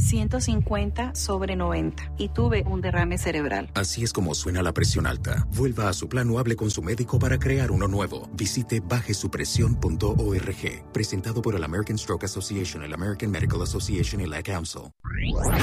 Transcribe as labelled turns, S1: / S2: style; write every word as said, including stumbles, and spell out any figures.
S1: ciento cincuenta sobre noventa y tuve un derrame cerebral.
S2: Así es como suena la presión alta. Vuelva a su plan o hable con su médico para crear uno nuevo. Visite baje su presión punto org. Presentado por el American Stroke Association, el American Medical Association y la Council.